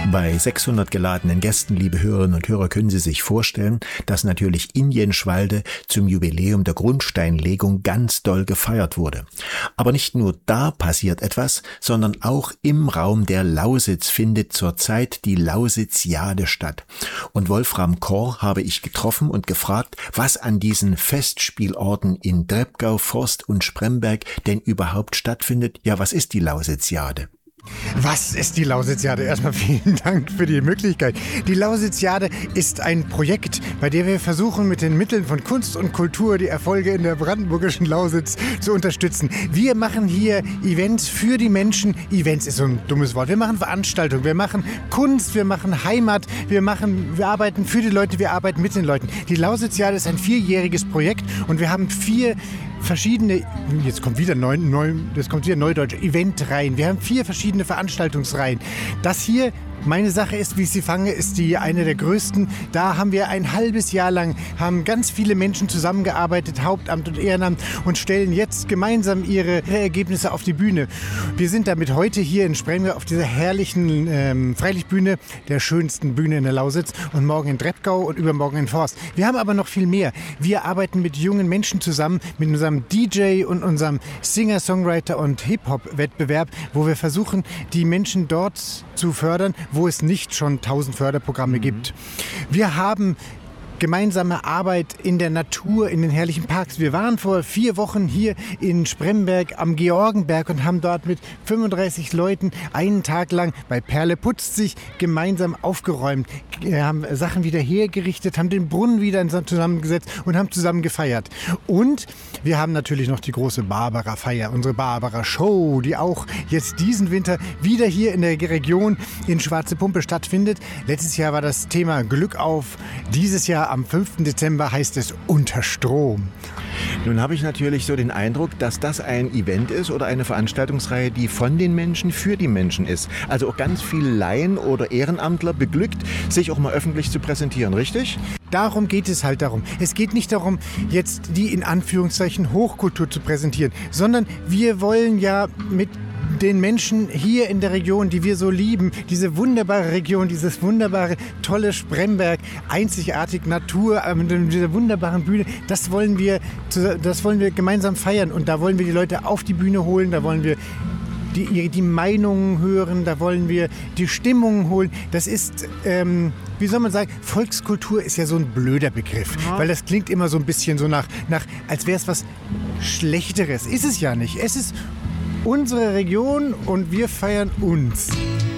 Bei 600 geladenen Gästen, liebe Hörerinnen und Hörer, können Sie sich vorstellen, dass natürlich in Jenschwalde zum Jubiläum der Grundsteinlegung ganz doll gefeiert wurde. Aber nicht nur da passiert etwas, sondern auch im Raum der Lausitz findet zurzeit die Lausitziade statt. Und Wolfram Kor habe ich getroffen und gefragt, was an diesen Festspielorten in Drebgau, Forst und Spremberg denn überhaupt stattfindet. Ja, was ist die Lausitziade? Was ist die Lausitziade? Erstmal vielen Dank für die Möglichkeit. Die Lausitziade ist ein Projekt, bei dem wir versuchen, mit den Mitteln von Kunst und Kultur die Erfolge in der brandenburgischen Lausitz zu unterstützen. Wir machen hier Events für die Menschen. Events ist so ein dummes Wort. Wir machen Veranstaltungen, wir machen Kunst, wir machen Heimat, wir arbeiten für die Leute, wir arbeiten mit den Leuten. Die Lausitziade ist ein 4-jähriges Projekt und wir haben 4 verschiedene, jetzt kommt wieder Neudeutsch, Eventreihen. Wir haben 4 verschiedene Veranstaltungsreihen. Das hier, meine Sache ist, wie ich sie fange, ist die eine der größten. Da haben wir ein halbes Jahr lang, haben ganz viele Menschen zusammengearbeitet, Hauptamt und Ehrenamt, und stellen jetzt gemeinsam ihre Ergebnisse auf die Bühne. Wir sind damit heute hier in Spremberg auf dieser herrlichen Freilichtbühne, der schönsten Bühne in der Lausitz, und morgen in Drebgau und übermorgen in Forst. Wir haben aber noch viel mehr. Wir arbeiten mit jungen Menschen zusammen, mit unserem DJ und unserem Singer-Songwriter- und Hip-Hop-Wettbewerb, wo wir versuchen, die Menschen dort zu fördern, wo es nicht schon 1000 Förderprogramme gibt. Wir haben gemeinsame Arbeit in der Natur, in den herrlichen Parks. Wir waren vor 4 Wochen hier in Spremberg am Georgenberg und haben dort mit 35 Leuten einen Tag lang bei Perle putzt sich gemeinsam aufgeräumt. Wir haben Sachen wieder hergerichtet, haben den Brunnen wieder zusammengesetzt und haben zusammen gefeiert. Und wir haben natürlich noch die große Barbara-Feier, unsere Barbara-Show, die auch jetzt diesen Winter wieder hier in der Region in Schwarze Pumpe stattfindet. Letztes Jahr war das Thema Glück auf. Dieses Jahr am 5. Dezember heißt es Unter Strom. Nun habe ich natürlich so den Eindruck, dass das ein Event ist oder eine Veranstaltungsreihe, die von den Menschen für die Menschen ist. Also auch ganz viele Laien oder Ehrenamtler beglückt, sich auch mal öffentlich zu präsentieren, richtig? Darum geht es halt darum. Es geht nicht darum, jetzt die in Anführungszeichen Hochkultur zu präsentieren, sondern wir wollen ja mit den Menschen hier in der Region, die wir so lieben, diese wunderbare Region, dieses wunderbare, tolle Spremberg, einzigartig Natur, mit dieser wunderbaren Bühne, das wollen wir gemeinsam feiern, und da wollen wir die Leute auf die Bühne holen, da wollen wir die Meinungen hören, da wollen wir die Stimmungen holen. Das ist, wie soll man sagen, Volkskultur ist ja so ein blöder Begriff, weil das klingt immer so ein bisschen so nach als wäre es was Schlechteres. Ist es ja nicht. Es ist unsere Region und wir feiern uns.